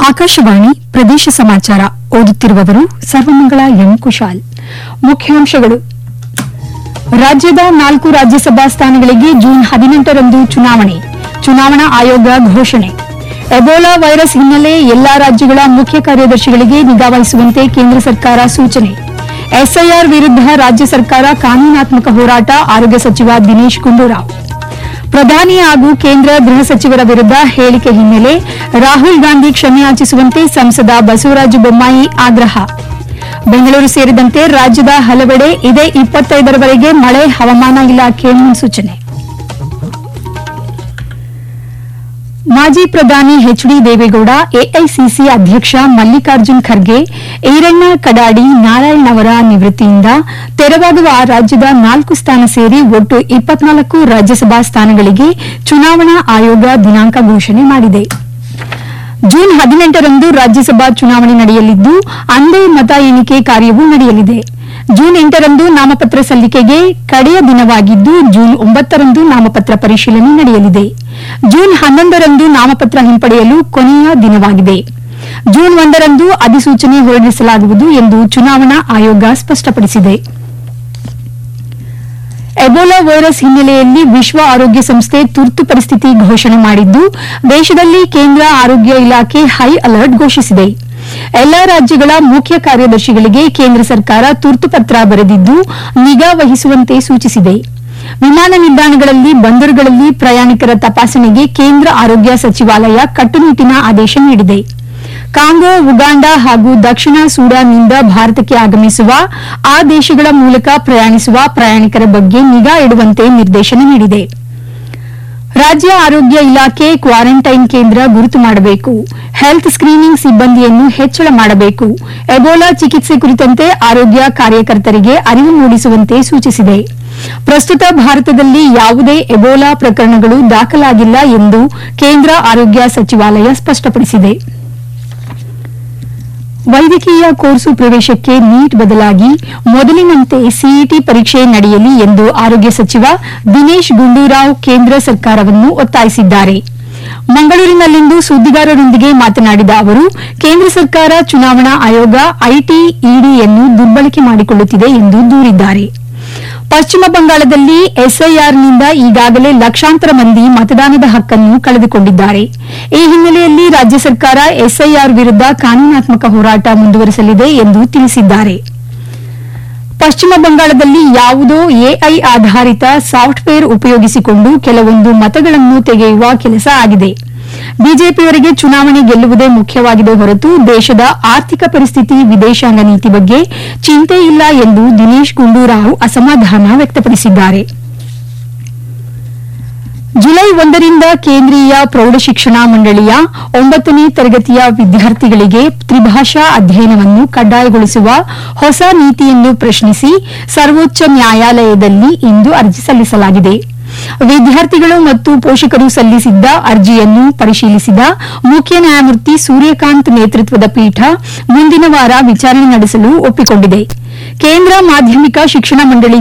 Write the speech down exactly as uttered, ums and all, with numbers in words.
ಆಕಾಶವಾಣಿ ಪ್ರದೇಶ ಸಮಾಚಾರ ಓದುತ್ತಿರುವವರು ಸರ್ವಮಂಗಳ ಎಂ ಕುಶಾಲ್. ಮುಖ್ಯಾಂಶಗಳು. ರಾಜ್ಯದ ನಾಲ್ಕು ರಾಜ್ಯಸಭಾ ಸ್ಥಾನಗಳಿಗೆ ಜೂನ್ ಹದಿನೆಂಟರಂದು ಚುನಾವಣೆ ಚುನಾವಣಾ ಆಯೋಗ ಘೋಷಣೆ. ಎಬೋಲಾ ವೈರಸ್ ಹಿನ್ನೆಲೆ ಎಲ್ಲಾ ರಾಜ್ಯಗಳ ಮುಖ್ಯ ಕಾರ್ಯದರ್ಶಿಗಳಿಗೆ ನಿಗಾವಹಿಸುವಂತೆ ಕೇಂದ್ರ ಸರ್ಕಾರ ಸೂಚನೆ. ಎಸ್ಐಆರ್ ವಿರುದ್ಧ ರಾಜ್ಯ ಸರ್ಕಾರ ಕಾನೂನಾತ್ಮಕ ಹೋರಾಟ ಆರೋಗ್ಯ ಸಚಿವ ದಿನೇಶ್ ಗುಂಡೂರಾವ್. ಪ್ರಧಾನಿ ಹಾಗೂ ಕೇಂದ್ರ ಗೃಹ ಸಚಿವರ ವಿರುದ್ಧ ಹೇಳಿಕೆ ಹಿನ್ನೆಲೆ ರಾಹುಲ್ ಗಾಂಧಿ ಕ್ಷಮೆಯಾಚಿಸುವಂತೆ ಸಂಸದ ಬಸವರಾಜ ಬೊಮ್ಮಾಯಿ ಆಗ್ರಹ. ಬೆಂಗಳೂರು ಸೇರಿದಂತೆ ರಾಜ್ಯದ ಹಲವೆಡೆ ಇದೇ ಇಪ್ಪತ್ತೈದರವರೆಗೆ ಮಳೆ, ಹವಾಮಾನ ಇಲಾಖೆ ಮುನ್ಸೂಚನೆ. ಮಾಜಿ ಪ್ರಧಾನಿ ಎಚ್ ಡಿ ದೇವೇಗೌಡ, ಎಐಸಿಸಿ ಅಧ್ಯಕ್ಷ ಮಲ್ಲಿಕಾರ್ಜುನ್ ಖರ್ಗೆ, ಈರಣ್ಣ ಕಡಾಡಿ ನಾರಾಯಣ್ ಅವರ ನಿವೃತ್ತಿಯಿಂದ ತೆರವಾಗುವ ರಾಜ್ಯದ ನಾಲ್ಕು ಸ್ಥಾನ ಸೇರಿ ಒಟ್ಟು ಇಪ್ಪತ್ನಾಲ್ಕು ರಾಜ್ಯಸಭಾ ಸ್ಥಾನಗಳಿಗೆ ಚುನಾವಣಾ ಆಯೋಗ ದಿನಾಂಕ ಘೋಷಣೆ ಮಾಡಿದೆ. ಜೂನ್ ಹದಿನೆಂಟರಂದು ರಾಜ್ಯಸಭಾ ಚುನಾವಣೆ ನಡೆಯಲಿದ್ದು ಅಂದೇ ಮತ ಎಣಿಕೆ ಕಾರ್ಯವೂ ನಡೆಯಲಿದೆ. ಜೂನ್ ಎಂಟರಂದು ನಾಮಪತ್ರ ಸಲ್ಲಿಕೆಗೆ ಕಡೆಯ ದಿನವಾಗಿದ್ದು ಜೂನ್ ಒಂಬತ್ತರಂದು ನಾಮಪತ್ರ ಪರಿಶೀಲನೆ ನಡೆಯಲಿದೆ. ಜೂನ್ ಹನ್ನೊಂದರಂದು ನಾಮಪತ್ರ ಹಿಂಪಡೆಯಲು ಕೊನೆಯ ದಿನವಾಗಿದೆ. ಜೂನ್ ಒಂದರಂದು ಅಧಿಸೂಚನೆ ಹೊರಡಿಸಲಾಗುವುದು ಎಂದು ಚುನಾವಣಾ ಆಯೋಗ ಸ್ಪಷ್ಟಪಡಿಸಿದೆ. ಎಬೋಲಾ ವೈರಸ್ ಹಿನ್ನೆಲೆಯಲ್ಲಿ ವಿಶ್ವ ಆರೋಗ್ಯ ಸಂಸ್ಥೆ ತುರ್ತು ಪರಿಸ್ಥಿತಿ ಘೋಷಣೆ ಮಾಡಿದ್ದು ದೇಶದಲ್ಲಿ ಕೇಂದ್ರ ಆರೋಗ್ಯ ಇಲಾಖೆ ಹೈ ಅಲರ್ಟ್ ಘೋಷಿಸಿದೆ. ಎಲ್ಲಾ ರಾಜ್ಯಗಳ ಮುಖ್ಯ ಕಾರ್ಯದರ್ಶಿಗಳಿಗೆ ಕೇಂದ್ರ ಸರ್ಕಾರ ತುರ್ತು ಪತ್ರ ಬರೆದಿದ್ದು ನಿಗಾ ವಹಿಸುವಂತೆ ಸೂಚಿಸಿದೆ. ವಿಮಾನ ನಿಲ್ದಾಣಗಳಲ್ಲಿ, ಬಂದರುಗಳಲ್ಲಿ ಪ್ರಯಾಣಿಕರ ತಪಾಸಣೆಗೆ ಕೇಂದ್ರ ಆರೋಗ್ಯ ಸಚಿವಾಲಯ ಕಟ್ಟುನಿಟ್ಟಿನ ಆದೇಶ ನೀಡಿದೆ. ಕಾಂಗೋ, ಉಗಾಂಡ ಹಾಗೂ ದಕ್ಷಿಣ ಸೂಡಾನ್ನಿಂದ ಭಾರತಕ್ಕೆ ಆಗಮಿಸುವ, ಆ ದೇಶಗಳ ಮೂಲಕ ಪ್ರಯಾಣಿಸುವ ಪ್ರಯಾಣಿಕರ ಬಗ್ಗೆ ನಿಗಾ ಇಡುವಂತೆ ನಿರ್ದೇಶನ ನೀಡಿದೆ. ರಾಜ್ಯ ಆರೋಗ್ಯ ಇಲಾಖೆ ಕ್ವಾರಂಟೈನ್ ಕೇಂದ್ರ ಗುರುತು ಮಾಡಬೇಕು, ಹೆಲ್ತ್ ಸ್ಕ್ರೀನಿಂಗ್ ಸಿಬ್ಬಂದಿಯನ್ನು ಹೆಚ್ಚಳ ಮಾಡಬೇಕು, ಎಬೋಲಾ ಚಿಕಿತ್ಸೆ ಕುರಿತಂತೆ ಆರೋಗ್ಯ ಕಾರ್ಯಕರ್ತರಿಗೆ ಅರಿವು ಮೂಡಿಸುವಂತೆ ಸೂಚಿಸಿದೆ. ಪ್ರಸ್ತುತ ಭಾರತದಲ್ಲಿ ಯಾವುದೇ ಎಬೋಲಾ ಪ್ರಕರಣಗಳು ದಾಖಲಾಗಿಲ್ಲ ಎಂದು ಕೇಂದ್ರ ಆರೋಗ್ಯ ಸಚಿವಾಲಯ ಸ್ಪಷ್ಟಪಡಿಸಿದೆ. ವೈದ್ಯಕೀಯ ಕೋರ್ಸು ಪ್ರವೇಶಕ್ಕೆ ನೀಟ್ ಬದಲಾಗಿ ಮೊದಲಿನಂತೆ ಸಿಇಟಿ ಪರೀಕ್ಷೆ ನಡೆಯಲಿ ಎಂದು ಆರೋಗ್ಯ ಸಚಿವ ದಿನೇಶ್ ಗುಂಡೂರಾವ್ ಕೇಂದ್ರ ಸರ್ಕಾರವನ್ನು ಒತ್ತಾಯಿಸಿದ್ದಾರೆ. ಮಂಗಳೂರಿನಲ್ಲಿಂದು ಸುದ್ದಿಗಾರರೊಂದಿಗೆ ಮಾತನಾಡಿದ ಅವರು, ಕೇಂದ್ರ ಸರ್ಕಾರ ಚುನಾವಣಾ ಆಯೋಗ ಐಟಿ, ಇಡಿಯನ್ನು ದುರ್ಬಳಕೆ ಮಾಡಿಕೊಳ್ಳುತ್ತಿದೆ ಎಂದು ದೂರಿದ್ದಾರೆ. ಪಶ್ಚಿಮ ಬಂಗಾಳದಲ್ಲಿ ಎಸ್ಐಆರ್ನಿಂದ ಈಗಾಗಲೇ ಲಕ್ಷಾಂತರ ಮಂದಿ ಮತದಾನದ ಹಕ್ಕನ್ನು ಕಳೆದುಕೊಂಡಿದ್ದಾರೆ. ಈ ಹಿನ್ನೆಲೆಯಲ್ಲಿ ರಾಜ್ಯ ಸರ್ಕಾರ ಎಸ್ಐಆರ್ ವಿರುದ್ಧ ಕಾನೂನಾತ್ಮಕ ಹೋರಾಟ ಮುಂದುವರೆಸಲಿದೆ ಎಂದು ತಿಳಿಸಿದ್ದಾರೆ. ಪಶ್ಚಿಮ ಬಂಗಾಳದಲ್ಲಿ ಯಾವುದೋ ಎಐ ಆಧಾರಿತ ಸಾಫ್ಟ್ವೇರ್ ಉಪಯೋಗಿಸಿಕೊಂಡು ಕೆಲವೊಂದು ಮತಗಳನ್ನು ತೆಗೆಯುವ ಕೆಲಸ ಆಗಿದೆ. ಬಿಜೆಪಿಯವರಿಗೆ ಚುನಾವಣೆ ಗೆಲ್ಲುವುದೇ ಮುಖ್ಯವಾಗಿದೆ ಹೊರತು ದೇಶದ ಆರ್ಥಿಕ ಪರಿಸ್ಥಿತಿ, ವಿದೇಶಾಂಗ ನೀತಿ ಬಗ್ಗೆ ಚಿಂತೆ ಇಲ್ಲ ಎಂದು ದಿನೇಶ್ ಗುಂಡೂರಾವ್ ಅಸಮಾಧಾನ ವ್ಯಕ್ತಪಡಿಸಿದ್ದಾರೆ. ಜುಲೈ ಒಂದರಿಂದ ಕೇಂದ್ರೀಯ ಪ್ರೌಢಶಿಕ್ಷಣ ಮಂಡಳಿಯ ಒಂಬತ್ತನೇ ತರಗತಿಯ ವಿದ್ಯಾರ್ಥಿಗಳಿಗೆ ತ್ರಿಭಾಷಾ ಅಧ್ಯಯನವನ್ನು ಕಡ್ಡಾಯಗೊಳಿಸುವ ಹೊಸ ನೀತಿಯನ್ನು ಪ್ರಶ್ನಿಸಿ ಸರ್ವೋಚ್ಚ ನ್ಯಾಯಾಲಯದಲ್ಲಿ ಇಂದು ಅರ್ಜಿ ಸಲ್ಲಿಸಲಾಗಿದೆ. ವಿದ್ಯಾರ್ಥಿಗಳು ಮತ್ತು ಪೋಷಕರು ಸಲ್ಲಿಸಿದ್ದ ಅರ್ಜಿಯನ್ನು ಪರಿಶೀಲಿಸಿದ ಮುಖ್ಯ ನ್ಯಾಯಮೂರ್ತಿ ಸೂರ್ಯಕಾಂತ್ ನೇತೃತ್ವದ ಪೀಠ ಮುಂದಿನ ವಾರ ವಿಚಾರಣೆ ನಡೆಸಲು ಒಪ್ಪಿಕೊಂಡಿದೆ. ಕೇಂದ್ರ ಮಾಧ್ಯಮಿಕ ಶಿಕ್ಷಣ ಮಂಡಳಿ